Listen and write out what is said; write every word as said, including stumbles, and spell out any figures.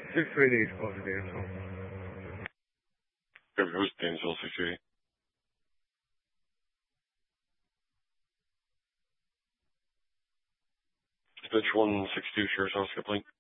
six two eight eight, call to Dansville. Okay, who's Dansville six two eight? Pitch one six two, Sheriff's House, Kipling.